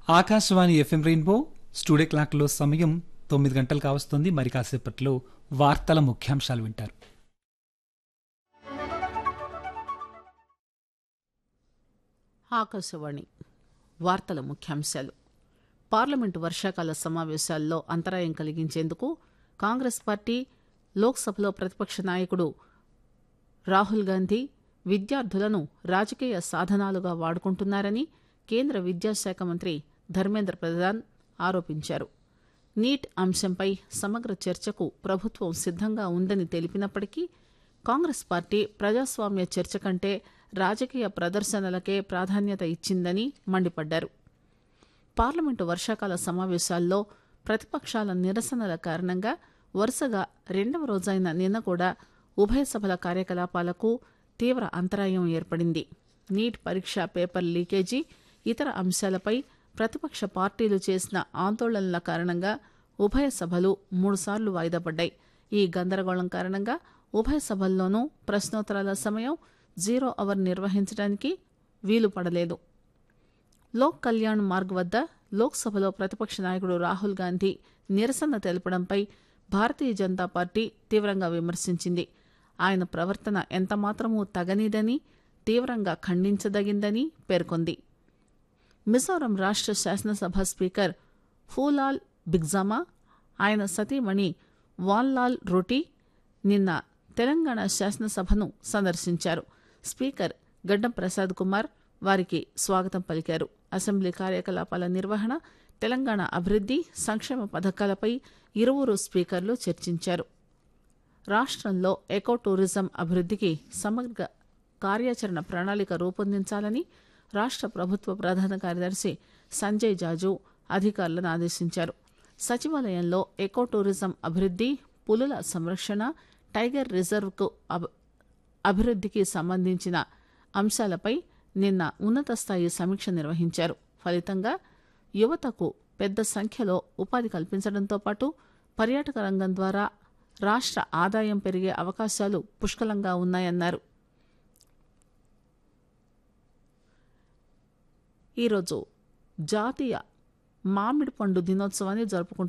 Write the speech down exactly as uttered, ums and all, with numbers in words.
Akashvani FM rainbow studio క్లాక్లో సమయం తొమ్మిది గంటలు కావస్తుంది. మరి కాసేపట్లో వార్తల ముఖ్యాంశాలు వింటారు. ఆకాశవాణి వార్తల ముఖ్యాంశాలు. పార్లమెంటు వర్షాకాల సమావేశాల్లో అంతరాయం కలిగించేందుకు కాంగ్రెస్ పార్టీ లోక్సభలో ప్రతిపక్ష నాయకుడు రాహుల్ గాంధీ విద్యార్థులను రాజకీయ సాధనాలుగా వాడుకుంటున్నారని కేంద్ర విద్యాశాఖ మంత్రి ధర్మేంద్ర ప్రధాన్ ఆరోపించారు. నీట్ అంశంపై సమగ్ర చర్చకు ప్రభుత్వం సిద్దంగా ఉందని తెలిపినప్పటికీ కాంగ్రెస్ పార్టీ ప్రజాస్వామ్య చర్చ కంటే రాజకీయ ప్రదర్శనలకే ప్రాధాన్యత ఇచ్చిందని మండిపడ్డారు. పార్లమెంటు వర్షాకాల సమావేశాల్లో ప్రతిపక్షాల నిరసనల కారణంగా వరుసగా రెండవ రోజైన నిన్న కూడా ఉభయ సభల కార్యకలాపాలకు తీవ్ర అంతరాయం ఏర్పడింది. నీట్ పరీక్ష పేపర్ లీకేజీ, ఇతర అంశాలపై ప్రతిపక్ష పార్టీలు చేసిన ఆందోళనల కారణంగా ఉభయ సభలు మూడుసార్లు వాయిదా పడ్డాయి. ఈ గందరగోళం కారణంగా ఉభయ సభల్లోనూ ప్రశ్నోత్తరాల సమయం జీరో అవర్ నిర్వహించడానికి వీలు పడలేదు. లోక్ కళ్యాణ్ మార్గ్ వద్ద లోక్సభలో ప్రతిపక్ష నాయకుడు రాహుల్ గాంధీ నిరసన తెలపడంపై భారతీయ జనతా పార్టీ తీవ్రంగా విమర్శించింది. ఆయన ప్రవర్తన ఎంతమాత్రమూ తగనిదని, తీవ్రంగా ఖండించదగిందని పేర్కొంది. మిజోరం రాష్ట్ర శాసనసభ స్పీకర్ ఫూలాల్ బిగ్జామా, ఆయన సతీమణి వాన్లాల్ రొటీ నిన్న తెలంగాణ శాసనసభను సందర్శించారు. స్పీకర్ గడ్డం ప్రసాద్ కుమార్ వారికి స్వాగతం పలికారు. అసెంబ్లీ కార్యకలాపాల నిర్వహణ, తెలంగాణ అభివృద్ధి, సంక్షేమ పథకాలపై ఇరువురు స్పీకర్లు చర్చించారు. రాష్ట్రంలో ఎకో టూరిజం అభివృద్ధికి సమగ్ర కార్యాచరణ ప్రణాళిక రూపొందించాలని రాష్ట్ర ప్రభుత్వ ప్రధాన కార్యదర్శి సంజయ్ జాజు అధికారులను ఆదేశించారు. సచివాలయంలో ఎకో టూరిజం అభివృద్ధి, పులుల సంరక్షణ, టైగర్ రిజర్వ్కు అభివృద్ధికి సంబంధించిన అంశాలపై నిన్న ఉన్నత స్థాయి సమీక్ష నిర్వహించారు. ఫలితంగా యువతకు పెద్ద సంఖ్యలో ఉపాధి కల్పించడంతో పాటు పర్యాటక రంగం ద్వారా రాష్ట్ర ఆదాయం పెరిగే అవకాశాలు పుష్కలంగా ఉన్నాయన్నారు. ఈరోజు జాతీయ మామిడి పండు దినోత్సవాన్ని జరుపుకుంటున్నారు.